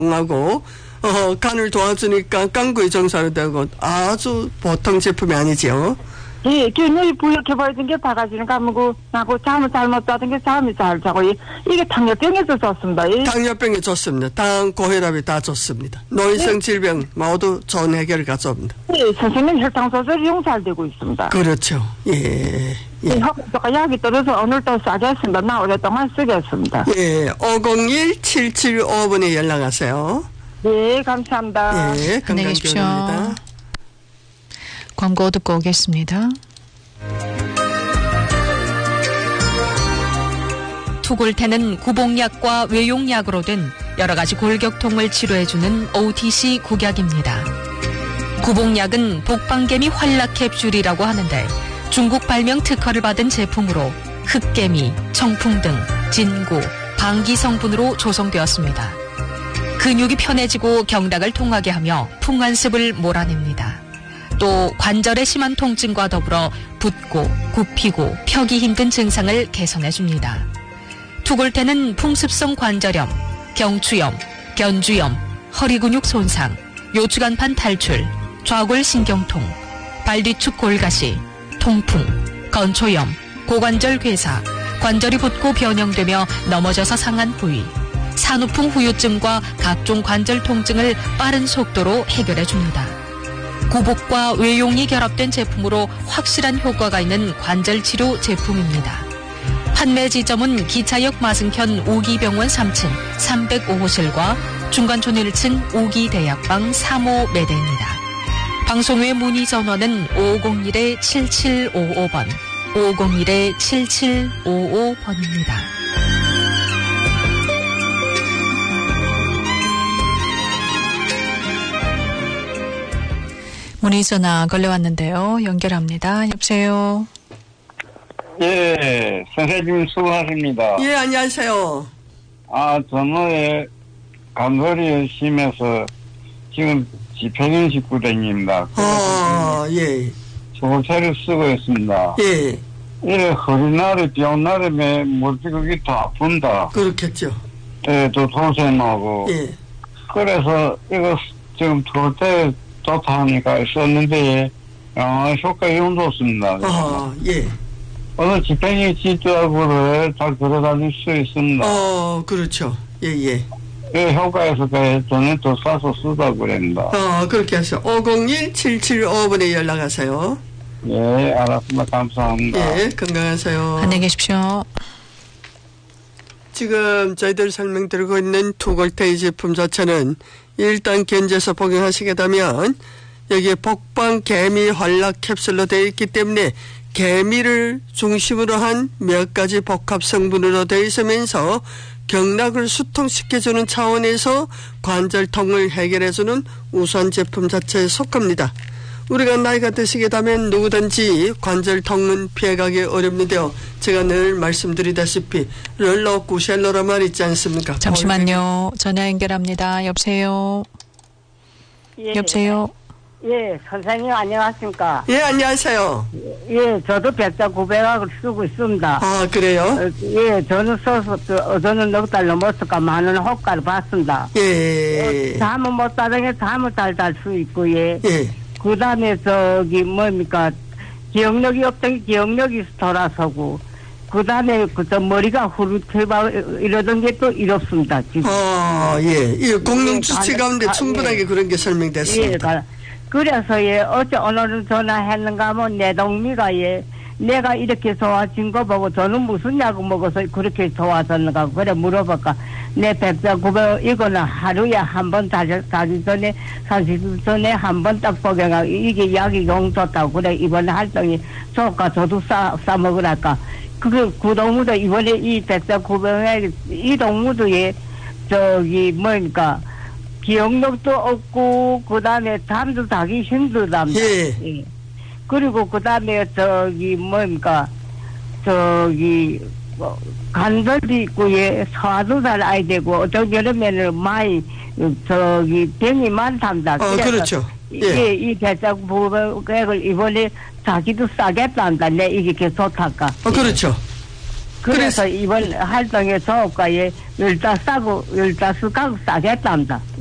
하고 간을 도와주니까 깡구이 정사로 되고 아주 보통 제품이 아니죠. 예, 균형이 부역해버리던 게 바가지는 까먹고 나고 잠을 잘못 자던 게 잠이 잘 자고 이게 당뇨병에도 좋습니다. 당뇨병에 좋습니다. 당, 고혈압이 다 좋습니다. 노인성 질병 모두 좋은 해결을 가져옵니다. 예, 선생님 혈당소설이 용살되고 있습니다. 그렇죠. 예. 제가 약이 떨어서 오늘도 싸겠습니다. 나 오랫동안 쓰겠습니다. 예, 501-7755번에 연락하세요. 네, 감사합니다. 예, 건강기원입니다. 광고 듣고 오겠습니다. 투골테는 구봉약과 외용약으로 된 여러 가지 골격통을 치료해주는 OTC 국약입니다. 구봉약은 복방개미 활락 캡슐이라고 하는데 중국 발명 특허를 받은 제품으로 흑개미, 청풍 등 진구, 방기 성분으로 조성되었습니다. 근육이 편해지고 경락을 통하게 하며 풍한습을 몰아냅니다. 또 관절의 심한 통증과 더불어 붓고 굽히고 펴기 힘든 증상을 개선해줍니다. 투골테는 풍습성 관절염, 경추염, 견주염, 허리근육 손상, 요추간판 탈출, 좌골신경통, 발뒤축 골가시, 통풍, 건초염, 고관절 괴사, 관절이 붓고 변형되며 넘어져서 상한 부위, 산후풍 후유증과 각종 관절 통증을 빠른 속도로 해결해줍니다. 구복과 외용이 결합된 제품으로 확실한 효과가 있는 관절치료 제품입니다. 판매 지점은 기차역 맞은편 우기병원 3층 305호실과 중간촌 1층 우기대약방 3호 매대입니다. 방송 외 문의 전화는 501-7755번, 501-7755번입니다. 문의 전화 걸려왔는데요. 연결합니다. 여보세요. 예, 선생님 수고하십니다. 예, 안녕하세요. 저는 간절히 심해서 지금 집행인 직구댕입니다. 예. 조체를 쓰고 있습니다. 예. 이래 허리날에 뼈날에 물기가 더 아픈다. 그렇겠죠. 예, 또 동생하고. 예. 그래서 이거 지금 도대 좋다 하니까 썼는데, 효과 영 좋습니다. 예. 오늘 집행이 지도하고를 잘 걸어다닐 수 있습니다. 그렇죠. 예. 예, 효과에서 저는 또 사서 쓰다고 그럽니다. 그렇게 하세요. 501-7755번에 연락하세요. 예, 알았습니다. 감사합니다. 예, 건강하세요. 안녕히 계십시오. 지금 저희들 설명드리고 있는 투골테이 제품 자체는 일단 견제해서 복용하시게 되면 여기에 복방 개미 활락 캡슐로 되어 있기 때문에 개미를 중심으로 한 몇 가지 복합 성분으로 되어 있으면서 경락을 수통시켜주는 차원에서 관절통을 해결해주는 우수한 제품 자체에 속합니다. 우리가 나이가 드시게 되면 누구든지 관절통은 피해가기 어렵는데요. 제가 늘 말씀드리다시피 럴러 구셀러란 말 있지 않습니까? 잠시만요. 전화 연결합니다. 여보세요. 예. 여보세요. 예, 선생님 안녕하십니까? 예, 안녕하세요. 예, 저도 백자 900억을 쓰고 있습니다. 그래요? 예, 저는 써서 저는 넉 달 넘었을까 많은 효과를 봤습니다. 예. 잠을 못 자던 게 잠을 잘 잘 수 있고 예. 그 다음에 기억력이 없던 게 기억력이 돌아서고 그 다음에 머리가 후루트바 이러던 게 또 이렇습니다. 지금. 예. 이 공룡 주치 가운데 충분하게 그런 게 설명됐습니다. 예, 그래서 어제 오늘은 전화했는가 하면 내 동미가 내가 이렇게 좋아진 거 보고 저는 무슨 약을 먹어서 그렇게 좋아졌는가 그래 물어볼까. 내 백자 900 이거는 하루에 한 번 자기 전에 30분 전에 한 번 딱 복용하고 이게 약이 용 좋다고 그래 이번에 활동이 좋을까 저도 싸 먹으랄까. 그 동무도 이번에 이 백자 900에 이 동무도 기억력도 없고 그다음에 잠도 자기 힘들답니다. 예. 그리고 그다음에 간절도 있고 소화도 잘 아야 되고 여름에는 많이 병이 많답니다. 그렇죠. 예. 이 대장 부백을 이번에 자기도 싸겠단다. 내 이게 좋다까. 그렇죠. 그래서 이번 활동에 조업가에 15가구 싸겠답니다.